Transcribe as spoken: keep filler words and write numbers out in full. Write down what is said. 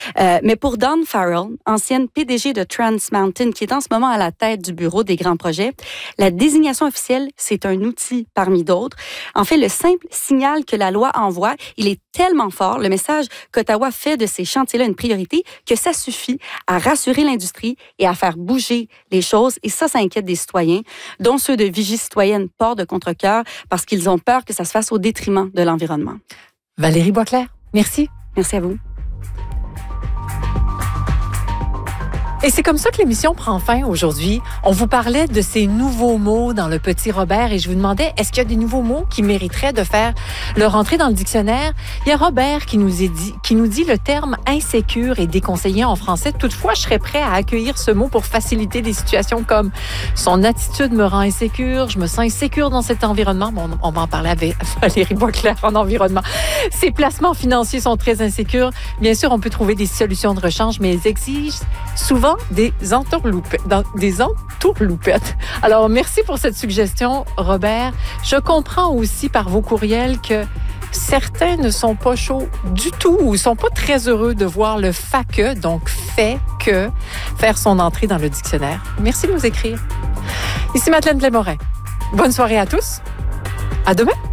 Euh, mais pour Dawn Farrell, ancienne P D G de Trans Mountain, qui est en ce moment à la tête du bureau des grands projets, la désignation officielle, c'est un outil parmi d'autres. En fait, le simple signal que la loi envoie, il est tellement fort, le message qu'Ottawa fait de ces chantiers-là une priorité, que ça suffit à rassurer l'industrie et à faire bouger les choses. Et ça, ça inquiète des citoyens, dont ceux de Vigie citoyenne Port de Contrecœur, parce qu'ils ont peur que ça se fasse au détriment de l'environnement. Valérie Boisclair, merci. Merci à vous. Et c'est comme ça que l'émission prend fin aujourd'hui. On vous parlait de ces nouveaux mots dans le Petit Robert et je vous demandais, est-ce qu'il y a des nouveaux mots qui mériteraient de faire leur entrée dans le dictionnaire? Il y a Robert qui nous, est dit, qui nous dit le terme insécure est déconseillé en français. Toutefois, je serais prêt à accueillir ce mot pour faciliter des situations comme son attitude me rend insécure, je me sens insécure dans cet environnement. Bon, on va en parler avec Valérie Boisclair en environnement. Ces placements financiers sont très insécures. Bien sûr, on peut trouver des solutions de rechange, mais elles exigent souvent des entourloupettes, des entourloupettes. Alors, merci pour cette suggestion, Robert. Je comprends aussi par vos courriels que certains ne sont pas chauds du tout ou ne sont pas très heureux de voir le « fa que », donc « fait que », faire son entrée dans le dictionnaire. Merci de nous écrire. Ici Madeleine Blais-Morin. Bonne soirée à tous. À demain.